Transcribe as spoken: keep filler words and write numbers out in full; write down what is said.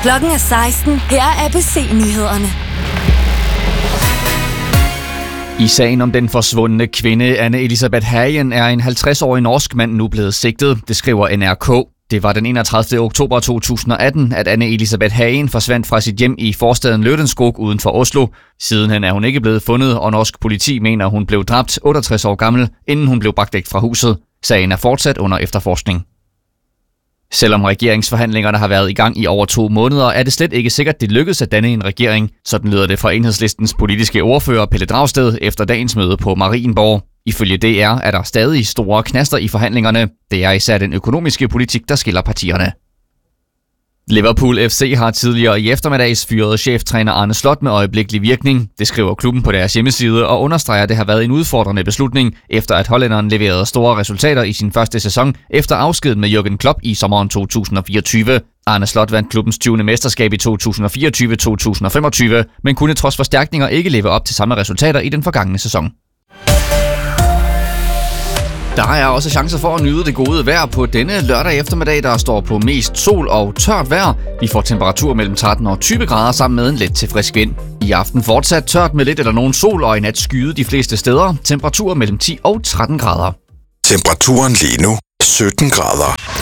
Klokken er seksten. Her er A B C-nyhederne. I sagen om den forsvundne kvinde Anne Elisabeth Hagen er en halvtreds-årig norsk mand nu blevet sigtet, det skriver N R K. Det var den enogtredivte oktober to tusind og atten, at Anne Elisabeth Hagen forsvandt fra sit hjem i forstaden Lørenskog uden for Oslo. Sidenhen er hun ikke blevet fundet, og norsk politi mener, hun blev dræbt otteogtres år gammel, inden hun blev bragt væk fra huset. Sagen er fortsat under efterforskning. Selvom regeringsforhandlingerne har været i gang i over to måneder, er det slet ikke sikkert, det lykkedes at danne en regering. Sådan lyder det fra Enhedslistens politiske ordfører Pelle Dragsted efter dagens møde på Marienborg. Ifølge D R er der stadig store knaster i forhandlingerne. Det er især den økonomiske politik, der skiller partierne. Liverpool F C har tidligere i eftermiddags fyret cheftræner Arne Slot med øjeblikkelig virkning. Det skriver klubben på deres hjemmeside og understreger, at det har været en udfordrende beslutning, efter at hollænderen leverede store resultater i sin første sæson efter afskeden med Jürgen Klopp i sommeren to tusind og fireogtyve. Arne Slot vandt klubbens tyvende mesterskab i to tusind og fireogtyve til to tusind og femogtyve, men kunne trods forstærkninger ikke leve op til samme resultater i den forgangne sæson. Der er også chancer for at nyde det gode vejr på denne lørdag eftermiddag, der står på mest sol og tørt vejr. Vi får temperatur mellem tretten og tyve grader sammen med en let til frisk vind. I aften fortsat tørt med lidt eller nogen sol og i nat skyet de fleste steder. Temperaturer mellem ti og tretten grader. Temperaturen lige nu sytten grader.